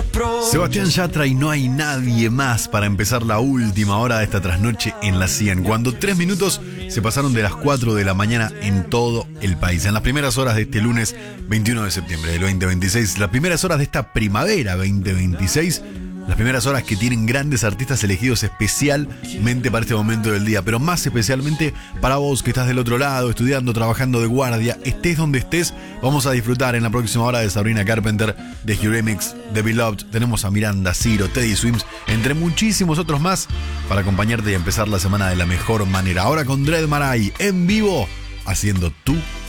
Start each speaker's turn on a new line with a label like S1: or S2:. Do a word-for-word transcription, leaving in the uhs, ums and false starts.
S1: Sebastián Yatra y no hay nadie más para empezar la última hora de esta trasnoche en la cien. Cuando tres minutos se pasaron de las cuatro de la mañana en todo el país. En las primeras horas de este lunes veintiuno de septiembre del veinte veintiséis, las primeras horas de esta primavera veinte veintiséis, las primeras horas que tienen grandes artistas elegidos especialmente para este momento del día, pero más especialmente para vos que estás del otro lado, estudiando, trabajando de guardia, estés donde estés, vamos a disfrutar en la próxima hora de Sabrina Carpenter, de Eurythmics, de Beloved, tenemos a Miranda, Ciro, Teddy Swims, entre muchísimos otros más, para acompañarte y empezar la semana de la mejor manera. Ahora con Dread Marai en vivo, haciendo tu